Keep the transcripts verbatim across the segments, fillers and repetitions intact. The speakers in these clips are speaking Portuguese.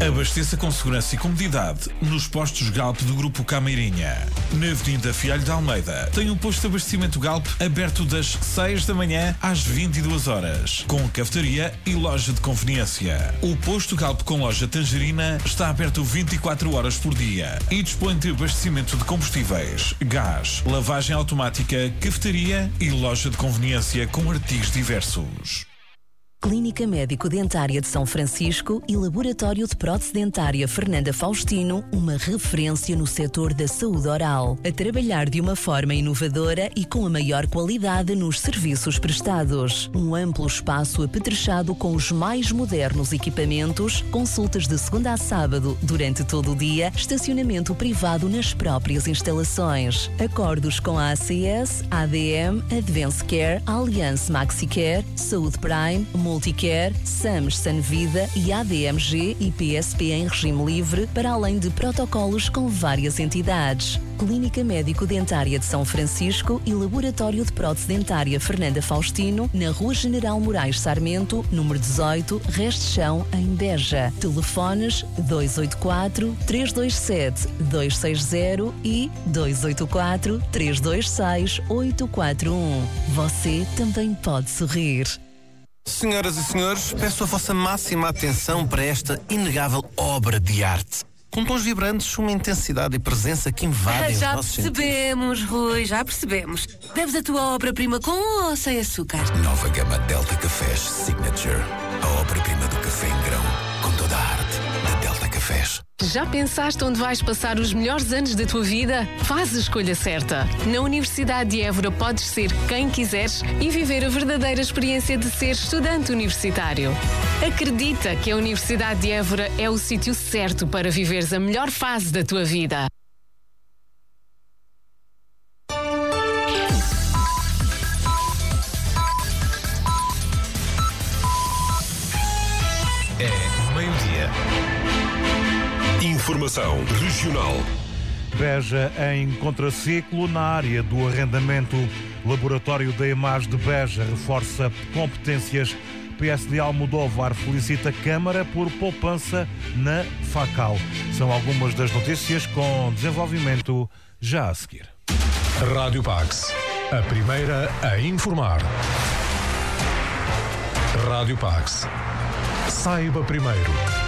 Abasteça com segurança e comodidade nos postos Galp do Grupo Cameirinha. Na Avenida Fialho de Almeida tem um posto de abastecimento Galp aberto das seis da manhã às vinte e duas horas, com cafetaria e loja de conveniência. O posto Galp com loja Tangerina está aberto vinte e quatro horas por dia e dispõe de abastecimento de combustíveis, gás, lavagem automática, cafetaria e loja de conveniência com artigos diversos. Clínica Médico-Dentária de São Francisco e Laboratório de Prótese Dentária Fernanda Faustino, uma referência no setor da saúde oral, a trabalhar de uma forma inovadora e com a maior qualidade nos serviços prestados. Um amplo espaço apetrechado com os mais modernos equipamentos, consultas de segunda a sábado durante todo o dia, estacionamento privado nas próprias instalações. Acordos com a A C S, A D M, Advance Care, Allianz MaxiCare, Saúde Prime, Multicare, SAMS Sanvida e A D M G e P S P em regime livre, para além de protocolos com várias entidades. Clínica Médico-Dentária de São Francisco e Laboratório de Prótese Dentária Fernanda Faustino, na Rua General Moraes Sarmento, número dezoito, Resto Chão, em Beja. Telefones dois oito quatro, três dois sete, dois seis zero e dois oito quatro, três dois seis, oito quatro um. Você também pode sorrir. Senhoras e senhores, peço a vossa máxima atenção para esta inegável obra de arte. Com tons vibrantes, uma intensidade e presença que invadem Já os nossos percebemos, sentidos. Rui, já percebemos. Deves a tua obra-prima com ou sem açúcar? Nova gama Delta Cafés Signature. A obra-prima do café em grão, com toda a arte da Delta Cafés. Já pensaste onde vais passar os melhores anos da tua vida? Faz a escolha certa. Na Universidade de Évora podes ser quem quiseres e viver a verdadeira experiência de ser estudante universitário. Acredita que a Universidade de Évora é o sítio certo para viveres a melhor fase da tua vida. É meio-dia. Informação regional. Beja em contraciclo na área do arrendamento. Laboratório da Imagem de Beja reforça competências. P S D Almodóvar felicita a Câmara por poupança na FACAL. São algumas das notícias com desenvolvimento já a seguir. Rádio Pax, a primeira a informar. Rádio Pax. Saiba primeiro.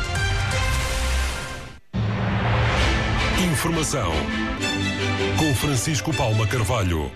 Informação com Francisco Palma Carvalho.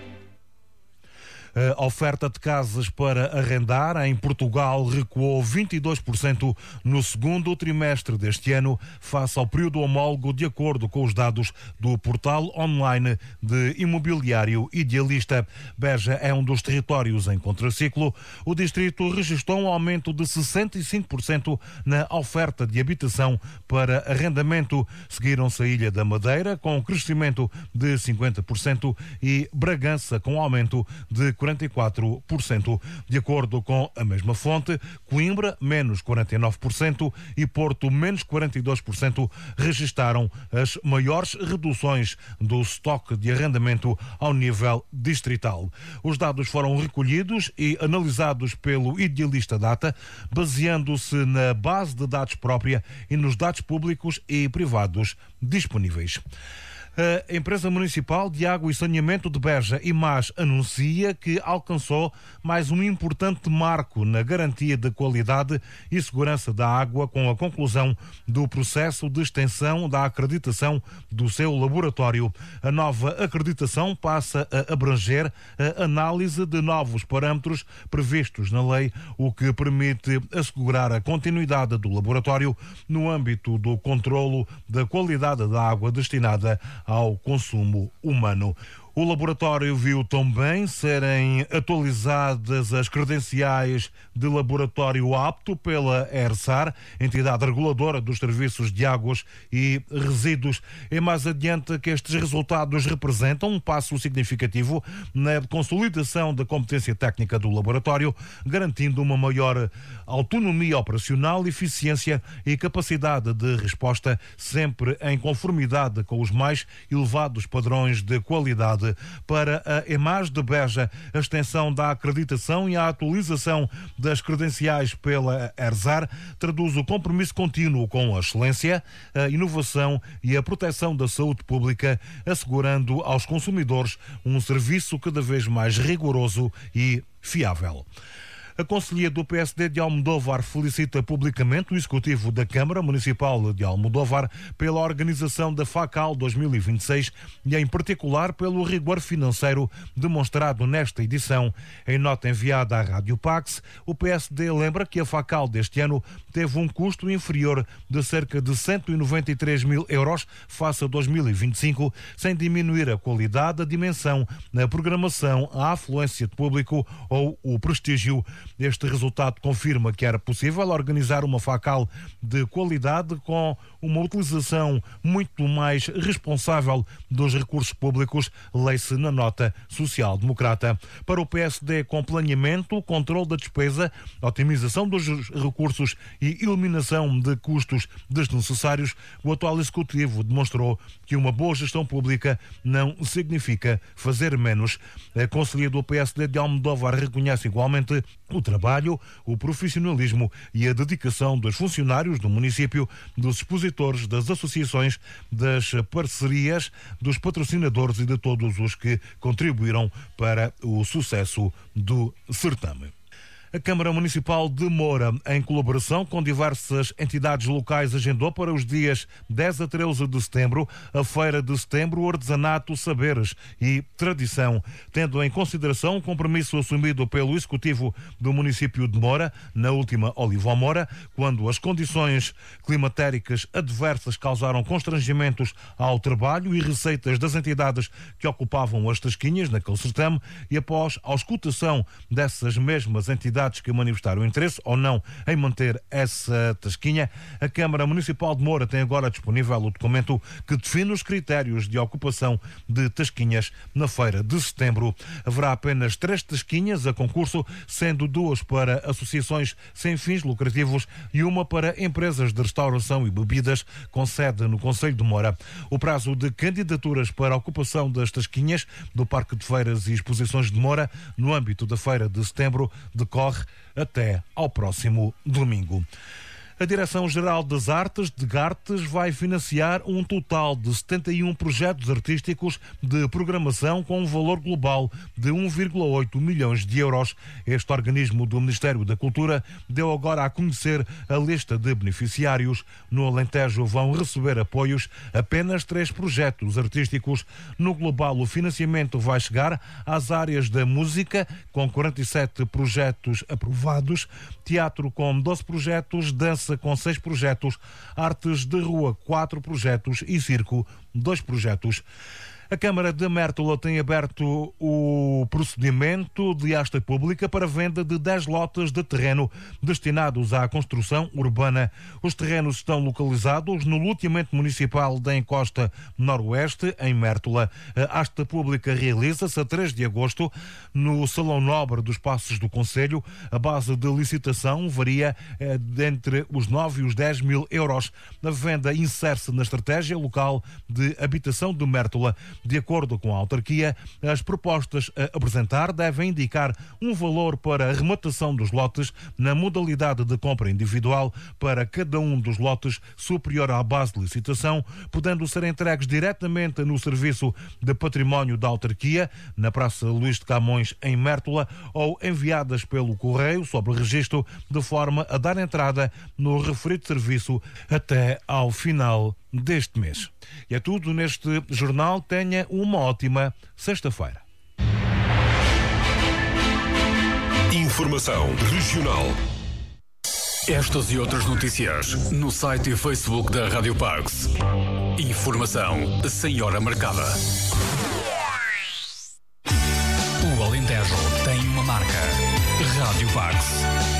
A oferta de casas para arrendar em Portugal recuou vinte e dois por cento no segundo trimestre deste ano, face ao período homólogo, de acordo com os dados do portal online de imobiliário Idealista. Beja é um dos territórios em contraciclo. O distrito registrou um aumento de sessenta e cinco por cento na oferta de habitação para arrendamento. Seguiram-se a Ilha da Madeira, com um crescimento de cinquenta por cento, e Bragança, com um aumento de quarenta e quatro por cento. De acordo com a mesma fonte, Coimbra, menos quarenta e nove por cento, e Porto, menos quarenta e dois por cento, registaram as maiores reduções do estoque de arrendamento ao nível distrital. Os dados foram recolhidos e analisados pelo Idealista Data, baseando-se na base de dados própria e nos dados públicos e privados disponíveis. A Empresa Municipal de Água e Saneamento de Beja, IMAS, anuncia que alcançou mais um importante marco na garantia de qualidade e segurança da água, com a conclusão do processo de extensão da acreditação do seu laboratório. A nova acreditação passa a abranger a análise de novos parâmetros previstos na lei, o que permite assegurar a continuidade do laboratório no âmbito do controlo da qualidade da água destinada ao consumo humano. O laboratório viu também serem atualizadas as credenciais de laboratório apto pela ERSAR, entidade reguladora dos serviços de águas e resíduos. É mais adiante que estes resultados representam um passo significativo na consolidação da competência técnica do laboratório, garantindo uma maior autonomia operacional, eficiência e capacidade de resposta, sempre em conformidade com os mais elevados padrões de qualidade cidade. Para a EMAS de Beja, a extensão da acreditação e a atualização das credenciais pela ERSAR traduz o compromisso contínuo com a excelência, a inovação e a proteção da saúde pública, assegurando aos consumidores um serviço cada vez mais rigoroso e fiável. A conselheira do P S D de Almodóvar felicita publicamente o Executivo da Câmara Municipal de Almodóvar pela organização da FACAL dois mil e vinte e seis e, em particular, pelo rigor financeiro demonstrado nesta edição. Em nota enviada à Rádio Pax, o P S D lembra que a FACAL deste ano teve um custo inferior de cerca de cento e noventa e três mil euros face a dois mil e vinte e cinco, sem diminuir a qualidade, a dimensão, a programação, a afluência de público ou o prestígio. Este resultado confirma que era possível organizar uma FACAL de qualidade com uma utilização muito mais responsável dos recursos públicos, lê-se na nota social-democrata. Para o P S D, com planeamento, controle da despesa, otimização dos recursos e eliminação de custos desnecessários, o atual Executivo demonstrou que uma boa gestão pública não significa fazer menos. A conselheira do P S D de Almodóvar reconhece igualmente o trabalho, o profissionalismo e a dedicação dos funcionários do município, dos expositores, das associações, das parcerias, dos patrocinadores e de todos os que contribuíram para o sucesso do certame. A Câmara Municipal de Moura, em colaboração com diversas entidades locais, agendou para os dias dez a treze de setembro a Feira de Setembro Artesanato, Saberes e Tradição, tendo em consideração o compromisso assumido pelo Executivo do município de Moura, na última Olivomora, quando as condições climatéricas adversas causaram constrangimentos ao trabalho e receitas das entidades que ocupavam as tasquinhas naquele certame, e após a auscultação dessas mesmas entidades que manifestaram interesse ou não em manter essa tasquinha, a Câmara Municipal de Moura tem agora disponível o documento que define os critérios de ocupação de tasquinhas na Feira de Setembro. Haverá apenas três tasquinhas a concurso, sendo duas para associações sem fins lucrativos e uma para empresas de restauração e bebidas com sede no Concelho de Moura. O prazo de candidaturas para a ocupação das tasquinhas do Parque de Feiras e Exposições de Moura, no âmbito da Feira de Setembro, decorre até ao próximo domingo. A Direção-Geral das Artes de Gartes vai financiar um total de setenta e um projetos artísticos de programação com um valor global de um vírgula oito milhões de euros. Este organismo do Ministério da Cultura deu agora a conhecer a lista de beneficiários. No Alentejo vão receber apoios apenas três projetos artísticos. No global, o financiamento vai chegar às áreas da música, com quarenta e sete projetos aprovados, teatro com doze projetos, dança com seis projetos, artes de rua quatro projetos e circo dois projetos. A Câmara de Mértola tem aberto o procedimento de asta pública para venda de dez lotes de terreno destinados à construção urbana. Os terrenos estão localizados no loteamento municipal da Encosta Noroeste, em Mértola. A asta pública realiza-se a três de agosto no Salão Nobre dos Passos do Concelho. A base de licitação varia entre os nove e os dez mil euros. A venda insere-se na estratégia local de habitação de Mértola. De acordo com a autarquia, as propostas a apresentar devem indicar um valor para a arrematação dos lotes na modalidade de compra individual para cada um dos lotes superior à base de licitação, podendo ser entregues diretamente no Serviço de Património da autarquia, na Praça Luís de Camões, em Mértola, ou enviadas pelo correio sobre registro, de forma a dar entrada no referido serviço até ao final deste mês. E é tudo neste jornal. Tenha uma ótima sexta-feira. Informação regional. Estas e outras notícias no site e Facebook da Rádio Pax. Informação sem hora marcada. O Alentejo tem uma marca. Rádio Pax.